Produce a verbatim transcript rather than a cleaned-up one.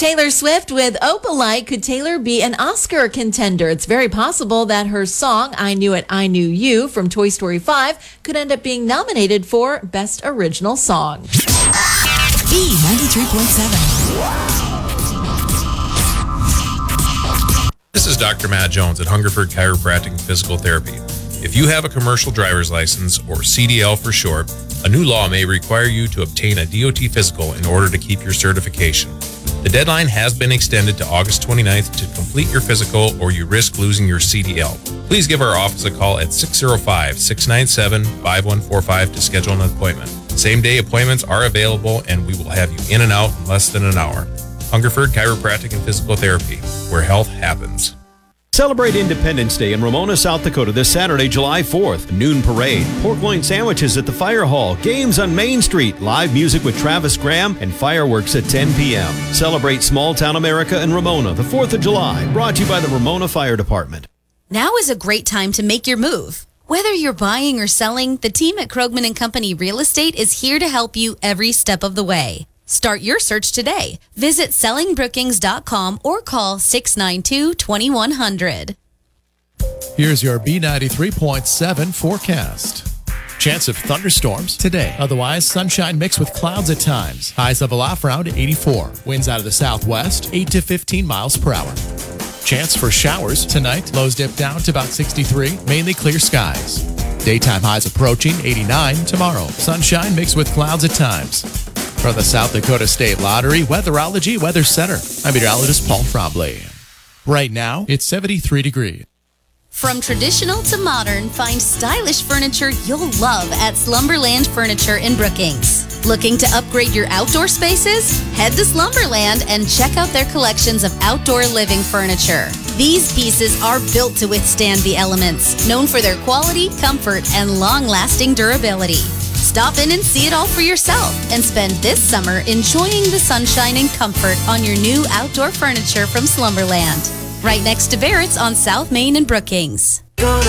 Taylor Swift with Opalite. Could Taylor be an Oscar contender? It's very possible that her song, I Knew It, I Knew You, from Toy Story five, could end up being nominated for Best Original Song. B ninety-three point seven. This is Doctor Matt Jones at Hungerford Chiropractic and Physical Therapy. If you have a commercial driver's license, or C D L for short, a new law may require you to obtain a D O T physical in order to keep your certification. The deadline has been extended to August twenty-ninth to complete your physical, or you risk losing your C D L. Please give our office a call at six oh five, six nine seven, five one four five to schedule an appointment. Same-day appointments are available, and we will have you in and out in less than an hour. Hungerford Chiropractic and Physical Therapy, where health happens. Celebrate Independence Day in Ramona, South Dakota this Saturday, July fourth. Noon parade, pork loin sandwiches at the Fire Hall, games on Main Street, live music with Travis Graham, and fireworks at ten p.m. Celebrate small town America in Ramona the fourth of July. Brought to you by the Ramona Fire Department. Now is a great time to make your move. Whether you're buying or selling, the team at Krogman and Company Real Estate is here to help you every step of the way. Start your search today. Visit selling brookings dot com or call six nine two, two one zero zero. Here's your B ninety-three point seven forecast. Chance of thunderstorms today. Otherwise, sunshine mixed with clouds at times. Highs level off around eighty-four. Winds out of the southwest, eight to fifteen miles per hour. Chance for showers tonight. Lows dip down to about sixty-three. Mainly clear skies. Daytime highs approaching eighty-nine tomorrow. Sunshine mixed with clouds at times. From the South Dakota State Lottery Weatherology Weather Center, I'm meteorologist Paul Frobley. Right now, it's seventy-three degrees. From traditional to modern, find stylish furniture you'll love at Slumberland Furniture in Brookings. Looking to upgrade your outdoor spaces? Head to Slumberland and check out their collections of outdoor living furniture. These pieces are built to withstand the elements, known for their quality, comfort, and long-lasting durability. Stop in and see it all for yourself and spend this summer enjoying the sunshine and comfort on your new outdoor furniture from Slumberland. Right next to Barrett's on South Main and Brookings. Gonna